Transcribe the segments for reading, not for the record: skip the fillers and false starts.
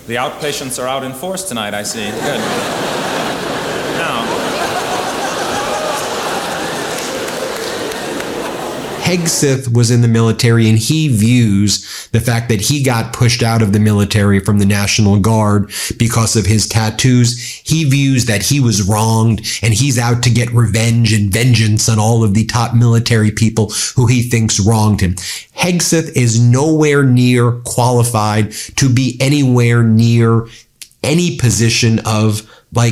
The outpatients are out in force tonight, I see. Good. Now, Hegseth was in the military, and he views the fact that he got pushed out of the military from the National Guard because of his tattoos. He views that he was wronged, and he's out to get revenge and vengeance on all of the top military people who he thinks wronged him. Hegseth is nowhere near qualified to be anywhere near any position of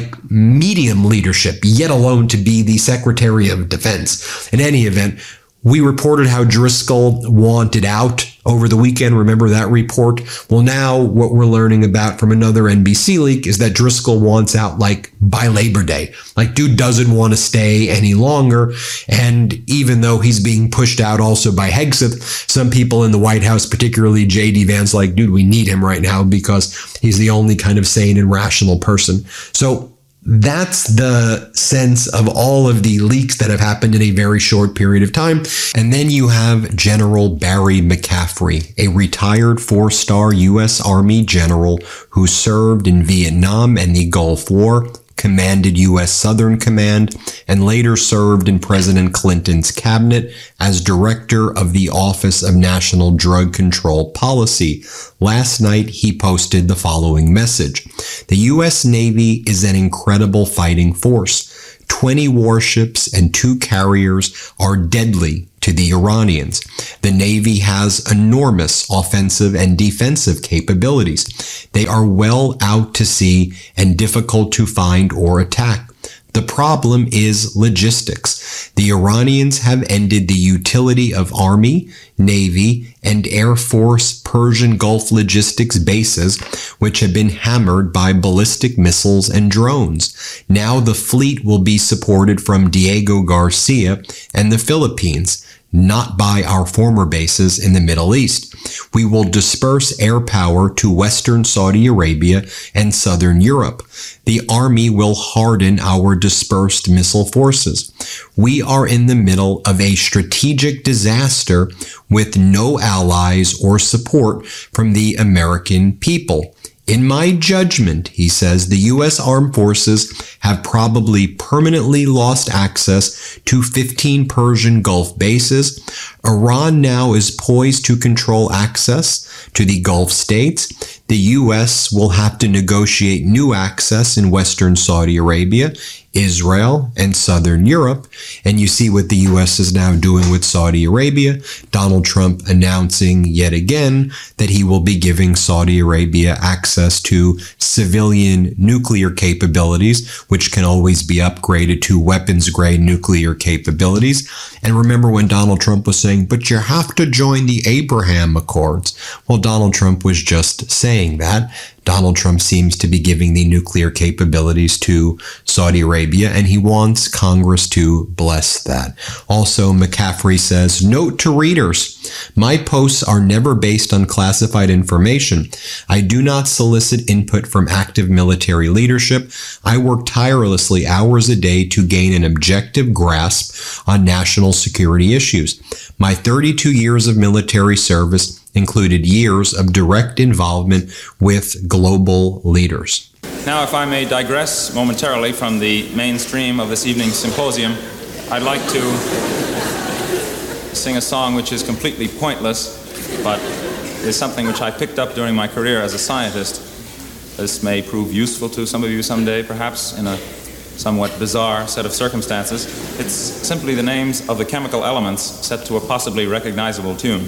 medium leadership, yet alone to be the Secretary of Defense. In any event, we reported how Driscoll wanted out over the weekend. Remember that report? Well, now what we're learning about from another NBC leak is that Driscoll wants out by Labor Day. Dude doesn't want to stay any longer. And even though he's being pushed out also by Hegseth, some people in the White House, particularly J.D. Vance, dude, we need him right now because he's the only kind of sane and rational person. So that's the sense of all of the leaks that have happened in a very short period of time. And then you have General Barry McCaffrey, a retired 4-star U.S. Army general who served in Vietnam and the Gulf War, commanded U.S. Southern Command, and later served in President Clinton's cabinet as director of the Office of National Drug Control Policy. Last night, he posted the following message. The U.S. Navy is an incredible fighting force. 20 warships and 2 carriers are deadly to the Iranians. The Navy has enormous offensive and defensive capabilities. They are well out to sea and difficult to find or attack. The problem is logistics. The Iranians have ended the utility of Army, Navy, and Air Force Persian Gulf logistics bases, which have been hammered by ballistic missiles and drones. Now the fleet will be supported from Diego Garcia and the Philippines, not by our former bases in the Middle East. We will disperse air power to Western Saudi Arabia and Southern Europe. The Army will harden our dispersed missile forces. We are in the middle of a strategic disaster with no allies or support from the American people. In my judgment, he says, the U.S. Armed Forces have probably permanently lost access to 15 Persian Gulf bases. Iran now is poised to control access to the Gulf states. The U.S. will have to negotiate new access in Western Saudi Arabia, Israel, and Southern Europe. And you see what the U.S. is now doing with Saudi Arabia. Donald Trump announcing yet again that he will be giving Saudi Arabia access to civilian nuclear capabilities, which can always be upgraded to weapons-grade nuclear capabilities. And remember when Donald Trump was saying, but you have to join the Abraham Accords. Well, Donald Trump was just saying that. Donald Trump seems to be giving the nuclear capabilities to Saudi Arabia, and he wants Congress to bless that. Also, McCaffrey says, note to readers, my posts are never based on classified information. I do not solicit input from active military leadership. I work tirelessly hours a day to gain an objective grasp on national security issues. My 32 years of military service included years of direct involvement with global leaders. Now, if I may digress momentarily from the mainstream of this evening's symposium, I'd like to sing a song which is completely pointless, but is something which I picked up during my career as a scientist. This may prove useful to some of you someday, perhaps in a somewhat bizarre set of circumstances. It's simply the names of the chemical elements set to a possibly recognizable tune.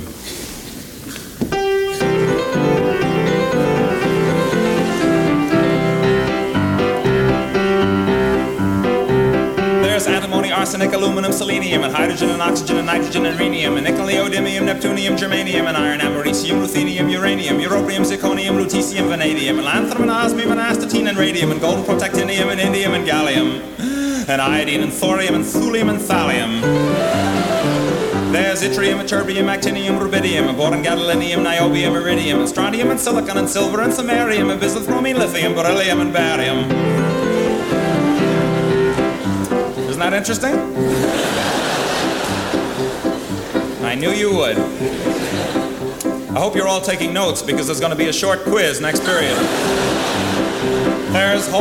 Arsenic, aluminum, selenium, and hydrogen, and oxygen, and nitrogen, and rhenium, and nickel, neodymium, neptunium, germanium, and iron, americium, ruthenium, uranium, europium, zirconium, lutetium, vanadium, and lanthanum, and osmium, and astatine, and radium, and golden protactinium, and indium, and gallium, and iodine, and thorium, and thulium, and thallium. There's yttrium, ytterbium, actinium, rubidium, boron, gadolinium, niobium, iridium, and strontium, and silicon, and silver, and samarium, and bismuth, bromine, lithium, beryllium, and barium. Isn't that interesting? I knew you would. I hope you're all taking notes because there's going to be a short quiz next period. There's